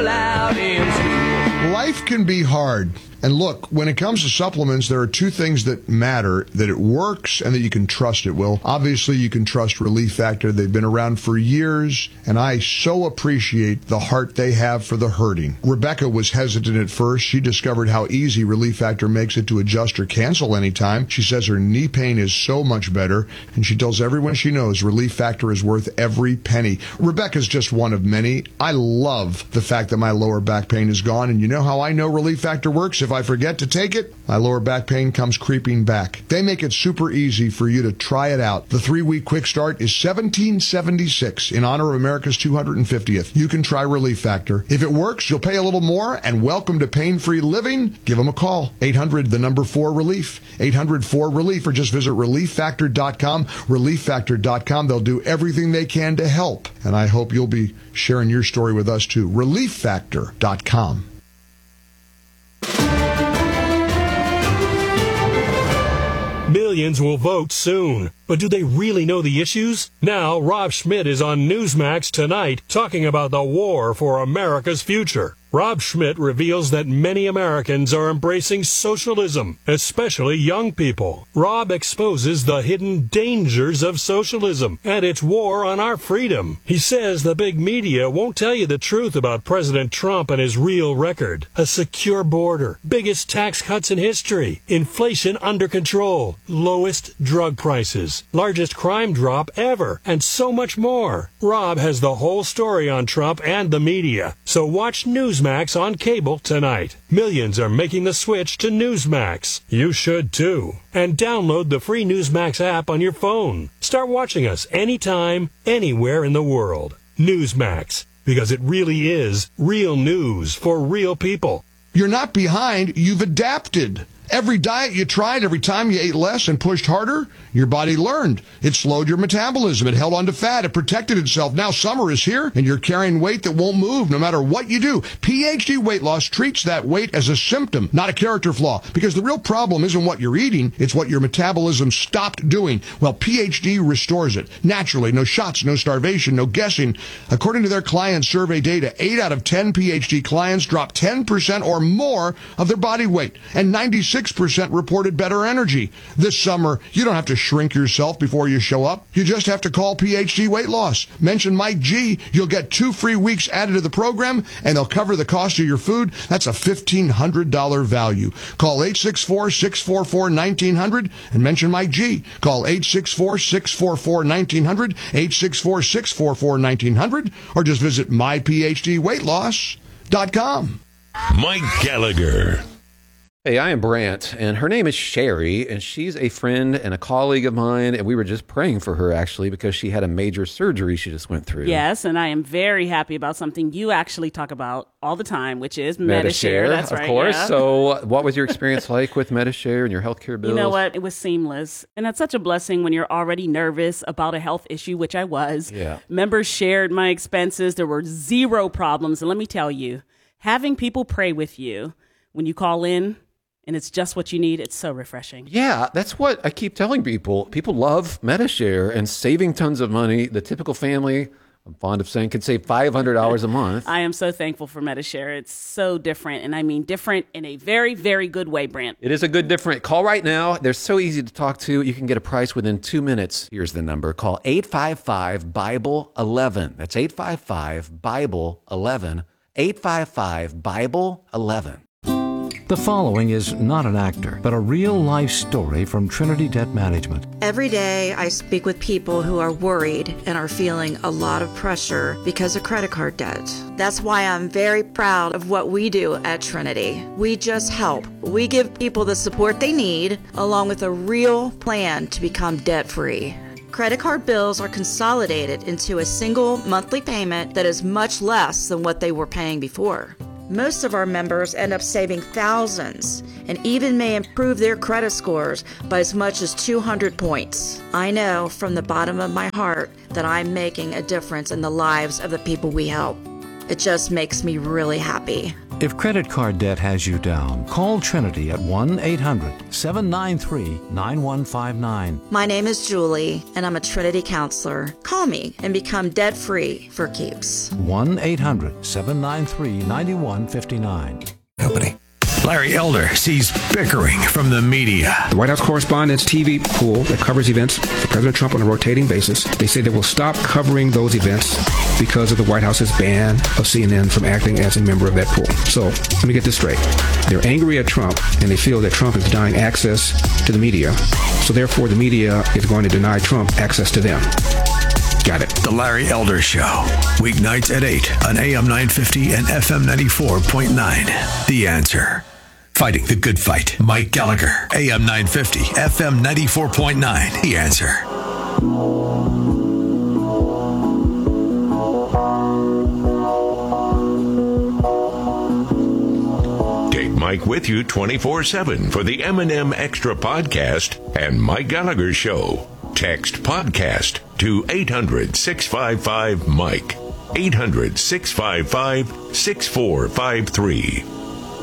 Loud in school. Life can be hard. And look, when it comes to supplements, there are two things that matter, that it works and that you can trust it. Well, obviously you can trust Relief Factor. They've been around for years, and I so appreciate the heart they have for the hurting. Rebecca was hesitant at first. She discovered how easy Relief Factor makes it to adjust or cancel anytime. She says her knee pain is so much better, and she tells everyone she knows Relief Factor is worth every penny. Rebecca's just one of many. I love the fact that my lower back pain is gone, and you know how I know Relief Factor works? If I forget to take it, my lower back pain comes creeping back. They make it super easy for you to try it out. The 3-week quick start is $17.76 in honor of America's 250th. You can try Relief Factor. If it works, you'll pay a little more, and welcome to pain-free living. Give them a call. 800-4-RELIEF. 800-4-RELIEF, or just visit ReliefFactor.com. ReliefFactor.com. They'll do everything they can to help. And I hope you'll be sharing your story with us too. ReliefFactor.com. Millions will vote soon. But do they really know the issues? Now, Rob Schmidt is on Newsmax tonight talking about the war for America's future. Rob Schmidt reveals that many Americans are embracing socialism, especially young people. Rob exposes the hidden dangers of socialism and its war on our freedom. He says the big media won't tell you the truth about President Trump and his real record. A secure border, biggest tax cuts in history, inflation under control, lowest drug prices, largest crime drop ever, and so much more. Rob has the whole story on Trump and the media. So watch Newsmax on cable tonight. Millions are making the switch to Newsmax. You should too. And download the free Newsmax app on your phone. Start watching us anytime, anywhere in the world. Newsmax, because it really is real news for real people. You're not behind, you've adapted. Every diet you tried, every time you ate less and pushed harder, your body learned. It slowed your metabolism. It held on to fat. It protected itself. Now summer is here, and you're carrying weight that won't move no matter what you do. PhD Weight Loss treats that weight as a symptom, not a character flaw, because the real problem isn't what you're eating, it's what your metabolism stopped doing. Well, PhD restores it. Naturally, no shots, no starvation, no guessing. According to their client survey data, 8 out of 10 PhD clients dropped 10% or more of their body weight, and 96% reported better energy. This summer, you don't have to shrink yourself before you show up. You just have to call PhD Weight Loss. Mention Mike G. You'll get 2 free weeks added to the program, and they'll cover the cost of your food. That's a $1,500 value. Call 864-644-1900 and mention Mike G. Call 864-644-1900, 864-644-1900, or just visit myphdweightloss.com. Mike Gallagher. Hey, I am Brant, and her name is Sherry, and she's a friend and a colleague of mine, and we were just praying for her, actually, because she had a major surgery she just went through. Yes, and I am very happy about something you actually talk about all the time, which is Medi-Share. That's right, of course. Yeah. So what was your experience like with Medi-Share and your healthcare bills? You know what? It was seamless, and that's such a blessing when you're already nervous about a health issue, which I was. Yeah. Members shared my expenses. There were 0 problems, and let me tell you, having people pray with you when you call in, and it's just what you need, it's so refreshing. Yeah, that's what I keep telling people. People love Medi-Share and saving tons of money. The typical family, I'm fond of saying, could save $500 a month. I am so thankful for Medi-Share. It's so different, and I mean different in a very, very good way, Brant. It is a good different. Call right now. They're so easy to talk to. You can get a price within 2 minutes. Here's the number. Call 855-BIBLE-11. That's 855-BIBLE-11. 855-BIBLE-11. The following is not an actor, but a real-life story from Trinity Debt Management. Every day I speak with people who are worried and are feeling a lot of pressure because of credit card debt. That's why I'm very proud of what we do at Trinity. We just help. We give people the support they need, along with a real plan to become debt-free. Credit card bills are consolidated into a single monthly payment that is much less than what they were paying before. Most of our members end up saving thousands and even may improve their credit scores by as much as 200 points. I know from the bottom of my heart that I'm making a difference in the lives of the people we help. It just makes me really happy. If credit card debt has you down, call Trinity at 1-800-793-9159. My name is Julie, and I'm a Trinity counselor. Call me and become debt-free for keeps. 1-800-793-9159. Company. Larry Elder sees bickering from the media. The White House Correspondents' TV pool that covers events for President Trump on a rotating basis, they say they will stop covering those events because of the White House's ban of CNN from acting as a member of that pool. So, let me get this straight. They're angry at Trump, and they feel that Trump is denying access to the media. So therefore, the media is going to deny Trump access to them. Got it. The Larry Elder Show. Weeknights at 8 on AM 950 and FM 94.9. The Answer. Fighting the good fight. Mike Gallagher. AM 950, FM 94.9. The Answer. Take Mike with you 24/7 for the M&M Extra Podcast and Mike Gallagher Show. Text podcast to 800-655-MIKE. 800-655-6453.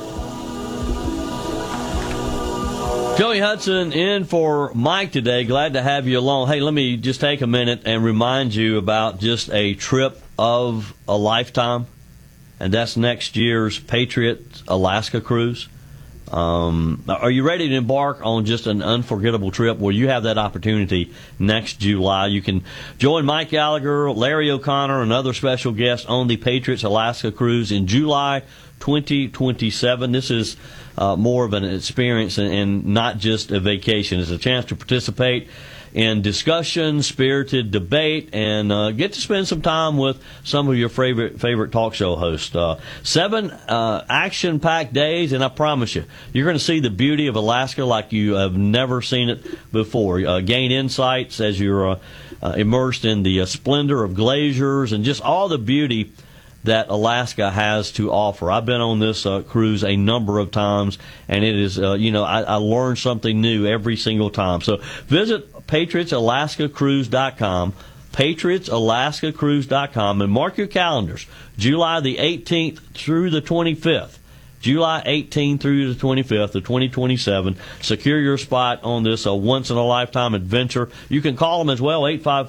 Joey Hudson in for Mike today. Glad to have you along. Hey, let me just take a minute and remind you about just a trip of a lifetime, and that's next year's Patriot Alaska cruise. Are you ready to embark on just an unforgettable trip? Well, you have that opportunity next July. You can join Mike Gallagher, Larry O'Connor, and other special guests on the Patriots Alaska cruise in July 2027. This is more of an experience and not just a vacation. It's a chance to participate in discussion, spirited debate, and get to spend some time with some of your favorite talk show hosts. 7 action-packed days, and I promise you, you're going to see the beauty of Alaska like you have never seen it before. Gain insights as you're immersed in the splendor of glaciers and just all the beauty that Alaska has to offer. I've been on this cruise a number of times, and it is, I learn something new every single time. So visit PatriotsAlaskaCruise.com, PatriotsAlaskaCruise.com, and mark your calendars, July the 18th through the 25th. July 18th through the 25th of 2027. Secure your spot on this once-in-a-lifetime adventure. You can call them as well,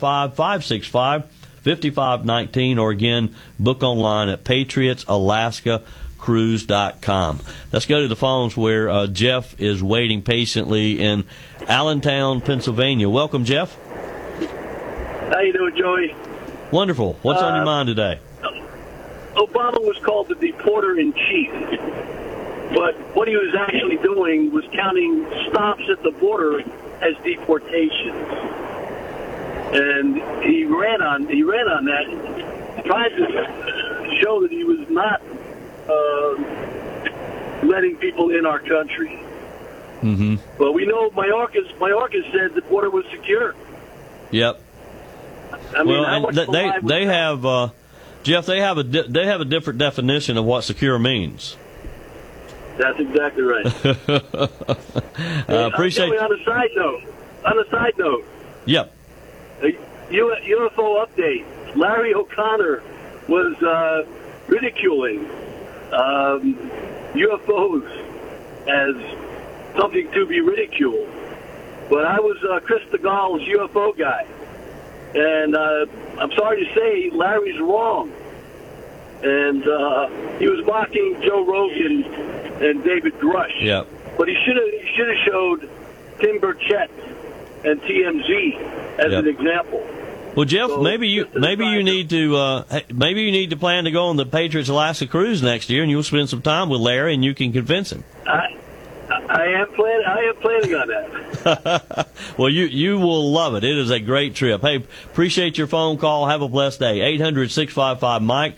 855-565-5519, or again, book online at PatriotsAlaskaCruise.com. Let's go to the phones where Jeff is waiting patiently in Allentown, Pennsylvania. Welcome, Jeff. How you doing, Joey? Wonderful. What's on your mind today? Obama was called the deporter-in-chief, but what he was actually doing was counting stops at the border as deportations. And he ran on that, tried to show that he was not letting people in our country. Mm-hmm. But we know Mayorkas said the border was secure. Yep. I mean, well, they have Jeff. They have a different definition of what secure means. That's exactly right. Appreciate. On a side note. Yep. UFO update. Larry O'Connor was ridiculing UFOs as something to be ridiculed. But I was Chris DeGaule's UFO guy. And I'm sorry to say, Larry's wrong. And he was mocking Joe Rogan and David Grush. Yep. But he should have showed Tim Burchett and TMZ as an example. Well, Jeff, so maybe you need to plan to go on the Patriots Alaska cruise next year, and you'll spend some time with Larry, and you can convince him. I am planning on that. Well, you will love it. It is a great trip. Hey, appreciate your phone call. Have a blessed day. 800-655-MIKE,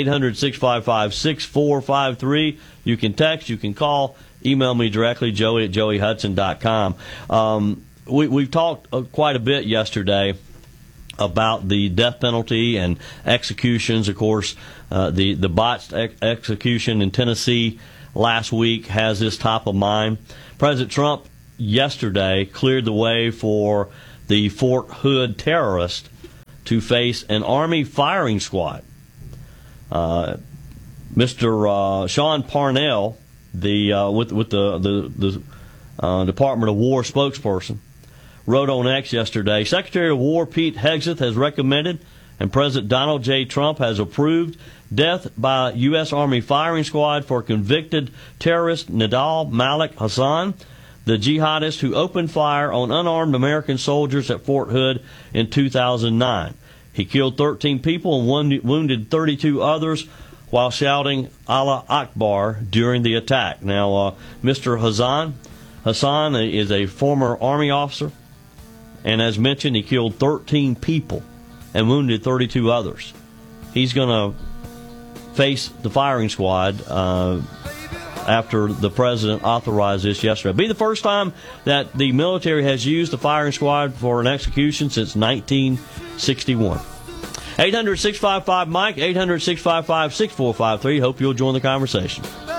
800-655-6453. You can text, you can call, email me directly, joey@joeyhudson.com. We've talked quite a bit yesterday about the death penalty and executions. Of course, the botched execution in Tennessee last week has this top of mind. President Trump yesterday cleared the way for the Fort Hood terrorist to face an Army firing squad. Mr. Sean Parnell, with the Department of War spokesperson, wrote on X yesterday, Secretary of War Pete Hegseth has recommended and President Donald J. Trump has approved death by U.S. Army firing squad for convicted terrorist Nidal Malik Hassan, the jihadist who opened fire on unarmed American soldiers at Fort Hood in 2009. He killed 13 people and wounded 32 others while shouting Allah Akbar during the attack. Now, Mr. Hassan is a former Army officer, and as mentioned, he killed 13 people and wounded 32 others. He's going to face the firing squad after the president authorized this yesterday. It'll be the first time that the military has used the firing squad for an execution since 1961. 800-655-MIKE, 800-655-6453. Hope you'll join the conversation.